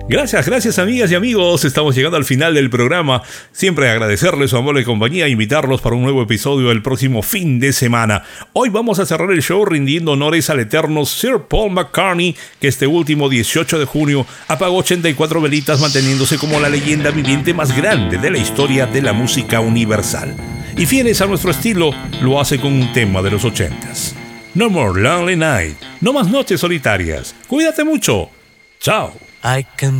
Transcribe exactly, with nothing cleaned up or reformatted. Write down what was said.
Gracias, gracias amigas y amigos. Estamos llegando al final del programa. Siempre agradecerles su amable compañía e invitarlos para un nuevo episodio el próximo fin de semana. Hoy vamos a cerrar el show rindiendo honores al eterno Sir Paul McCartney, que este último dieciocho de junio apagó ochenta y cuatro velitas, manteniéndose como la leyenda viviente más grande de la historia de la música universal. Y fieles a nuestro estilo, lo hace con un tema de los ochentas. No more lonely night. No más noches solitarias. Cuídate mucho. Chao. I can